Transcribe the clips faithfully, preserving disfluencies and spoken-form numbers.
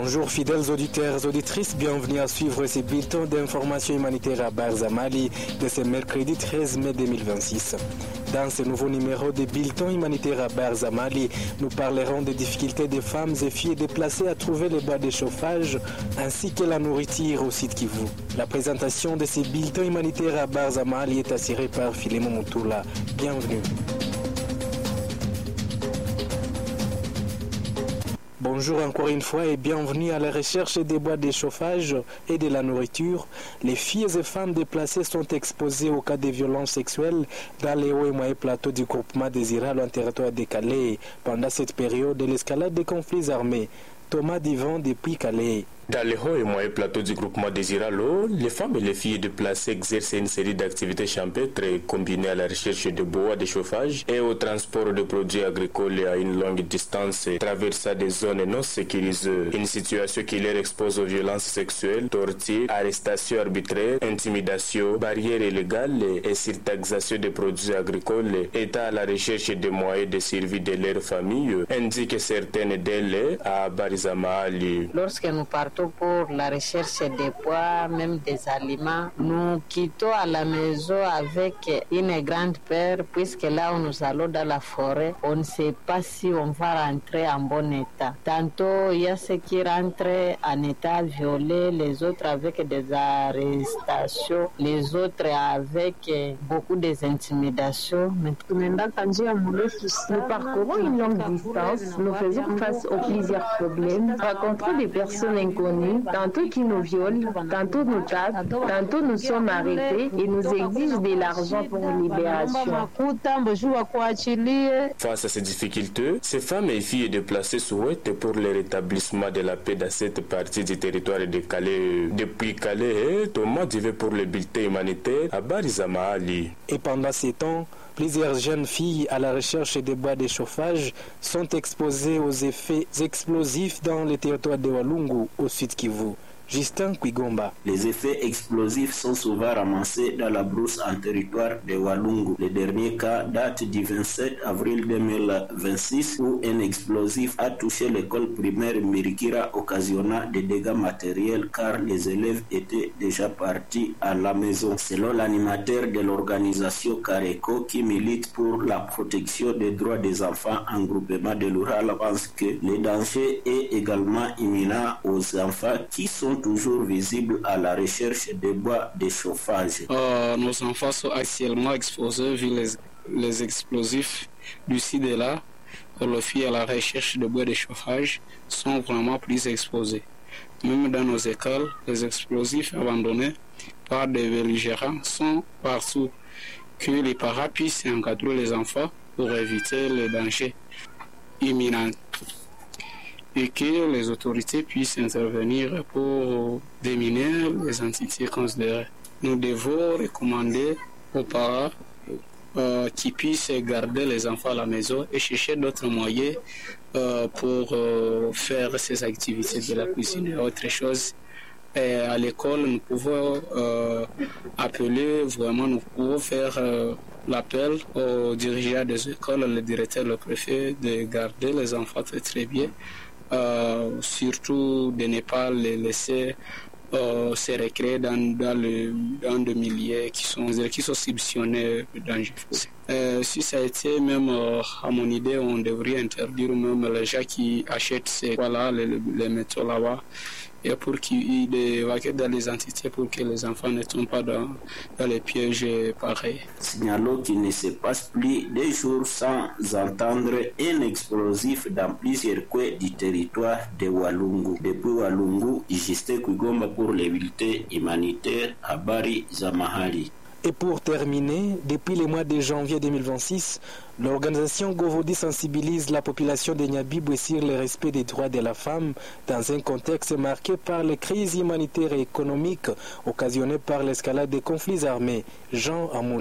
Bonjour fidèles auditeurs et auditrices, bienvenue à suivre ces bulletins d'information humanitaire à Barzamali de ce mercredi treize mai deux mille vingt-six. Dans ce nouveau numéro de bulletins humanitaires à Barzamali, nous parlerons des difficultés des femmes et filles déplacées à trouver les bois de chauffage ainsi que la nourriture au site Kivu. La présentation de ces bulletins humanitaires à Barzamali est assurée par Philemon Moutoula. Bienvenue. Bonjour encore une fois et bienvenue à la recherche des bois de chauffage et de la nourriture. Les filles et femmes déplacées sont exposées au cas de violences sexuelles dans les hauts et moyens plateaux du groupement désirable en territoire de Calais pendant cette période de l'escalade des conflits armés. Thomas Divan depuis Calais. Dans les hauts et moyens plateaux du groupement Désiralo, les femmes et les filles déplacées exercent une série d'activités champêtres combinées à la recherche de bois de chauffage et au transport de produits agricoles à une longue distance, traversant des zones non sécurisées. Une situation qui les expose aux violences sexuelles, tortures, arrestations arbitraires, intimidations, barrières illégales et surtaxation des produits agricoles, étant à la recherche de moyens de survie de leur famille, indiquent certaines d'elles à Barzamali. Lorsque nous partons pour la recherche des pois, même des aliments, nous quittons à la maison avec une grande peur, puisque là où nous allons dans la forêt, on ne sait pas si on va rentrer en bon état. Tantôt, il y a ceux qui rentrent en état violé, les autres avec des arrestations, les autres avec beaucoup des intimidations. Nous parcourons une longue distance, nous faisons face aux plusieurs problèmes, rencontrons des personnes inconnues, tantôt qui nous violent, tantôt nous tapent, tantôt nous sommes arrêtés et nous exigent de l'argent pour une libération. Face à ces difficultés, ces femmes et filles déplacées souhaitent pour le rétablissement de la paix dans cette partie du territoire de Calais. Depuis Calais, Thomas Divé pour le bulletin humanitaire à Barzamali. Et pendant ces temps, plusieurs jeunes filles à la recherche des bois de chauffage sont exposées aux effets explosifs dans le territoire de Walungu, au sud Kivu. Justin Kwigomba. Les effets explosifs sont souvent ramassés dans la brousse en territoire de Walungu. Le dernier cas date du vingt-sept avril deux mille vingt-six où un explosif a touché l'école primaire Mirikira occasionnant des dégâts matériels car les élèves étaient déjà partis à la maison. Selon l'animateur de l'organisation Careko qui milite pour la protection des droits des enfants en groupement de l'Oural, pense que le danger est également imminent aux enfants qui sont toujours visibles à la recherche de bois de chauffage. Euh, nos enfants sont actuellement exposés vu les, les explosifs du site et là. Les filles à la recherche de bois de chauffage sont vraiment plus exposées. Même dans nos écoles, les explosifs abandonnés par des belligérants sont partout. Que les parents puissent encadrer les enfants pour éviter les dangers imminents. Et que les autorités puissent intervenir pour déminer les entités considérées. Nous devons recommander aux parents euh, qui puissent garder les enfants à la maison et chercher d'autres moyens euh, pour euh, faire ces activités de la cuisine et autre chose. Et à l'école, nous pouvons euh, appeler, vraiment, nous pouvons faire euh, l'appel aux dirigeants des écoles, le directeur, le préfet, de garder les enfants très très bien. Euh, surtout de ne pas les laisser euh, se recréer dans, dans, le, dans des milieux qui sont, qui sont soupçonnés dangereux. Euh, si ça a été même euh, à mon idée, on devrait interdire même les gens qui achètent ces voilà, les, les métaux là-bas et pour qu'ils évacuent dans les entités pour que les enfants ne tombent pas dans, dans les pièges pareils. Signalons qu'il ne se passe plus deux jours sans entendre un explosif dans plusieurs coins du territoire de Walungu. Depuis Walungu, Justin Kwigomba pour les bulletins humanitaires à Barzamali. Et pour terminer, depuis le mois de janvier deux mille vingt-six, l'organisation Govodi sensibilise la population de Nyabibwe sur le respect des droits de la femme dans un contexte marqué par les crises humanitaires et économiques occasionnées par l'escalade des conflits armés. Jean Amouli.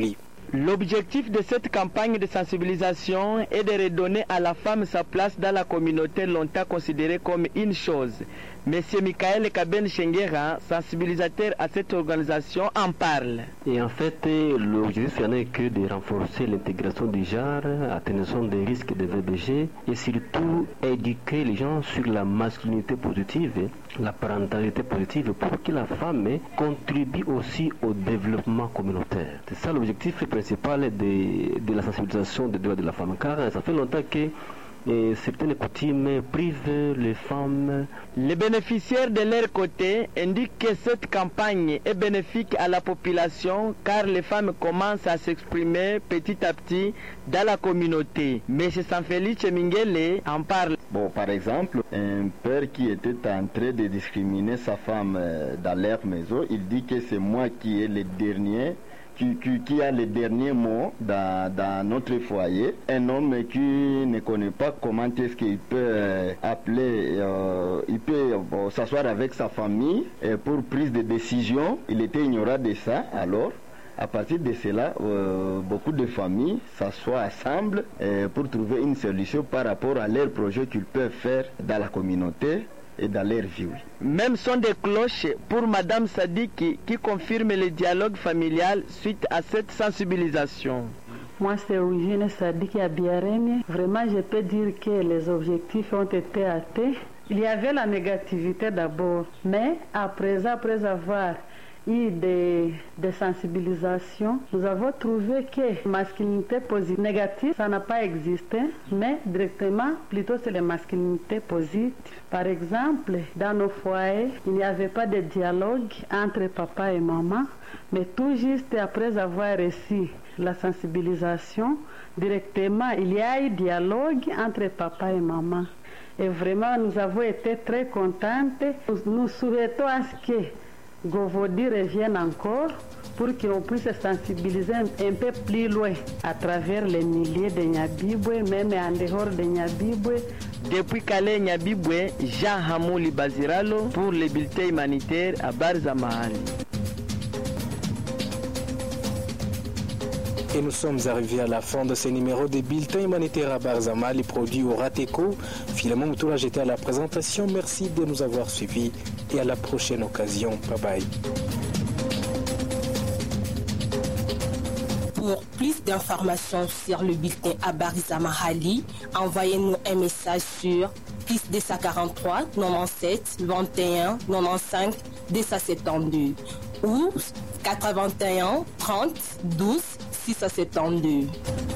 L'objectif de cette campagne de sensibilisation est de redonner à la femme sa place dans la communauté longtemps considérée comme une chose. Monsieur Michael Kaben Chengera, sensibilisateur à cette organisation, en parle. Et en fait, l'objectif n'est que de renforcer l'intégration du genre, atténuation des risques de V B G et surtout éduquer les gens sur la masculinité positive, la parentalité positive pour que la femme contribue aussi au développement communautaire. C'est ça l'objectif principal de, de la sensibilisation des droits de la femme, car ça fait longtemps que et certaines coutumes privent les femmes. Les bénéficiaires de leur côté indiquent que cette campagne est bénéfique à la population car les femmes commencent à s'exprimer petit à petit dans la communauté. M. Sanfelice Minguele en parle. Bon, par exemple, un père qui était en train de discriminer sa femme dans leur maison, il dit que c'est moi qui ai le dernier Qui, qui, qui a le dernier mot dans, dans notre foyer. Un homme qui ne connaît pas comment est-ce qu'il peut euh, appeler, euh, il peut euh, s'asseoir avec sa famille euh, pour prise de décision. Il était ignorant de ça. Alors, à partir de cela, euh, beaucoup de familles s'assoient ensemble euh, pour trouver une solution par rapport à leurs projets qu'ils peuvent faire dans la communauté et dans leur vie. Même son des cloches pour Madame Sadiki qui confirme le dialogue familial suite à cette sensibilisation. Moi, c'est Eugène Sadiki à Biarègne. Vraiment, je peux dire que les objectifs ont été atteints. Il y avait la négativité d'abord, mais après, après avoir eu des, des sensibilisations, nous avons trouvé que masculinité positive négative, ça n'a pas existé, mais directement, plutôt c'est les masculinités positives. Par exemple, dans nos foyers, il n'y avait pas de dialogue entre papa et maman, mais tout juste après avoir reçu la sensibilisation, directement, il y a eu dialogue entre papa et maman. Et vraiment, nous avons été très contentes. Nous, nous souhaitons à ce que Govodi revienne encore pour qu'on puisse sensibiliser un, un peu plus loin à travers les milliers de Nyabibwe, même en dehors de Nyabibwe. Depuis Calais Nyabibwe, Jean Hamouli Baziralo pour les bulletins humanitaires à Barzamahali. Et nous sommes arrivés à la fin de ce numéro des bulletins humanitaires à Barzamahali produit au Rateco. Philemon Moutoula, j'étais à la présentation. Merci de nous avoir suivis et à la prochaine occasion. Bye bye. Pour plus d'informations sur le bulletin à Barzamahali, envoyez-nous un message sur plus deux cent quarante-trois quatre-vingt-dix-sept vingt et un quatre-vingt-quinze deux cent soixante-douze ou quatre-vingt-un trente douze six cent soixante-douze.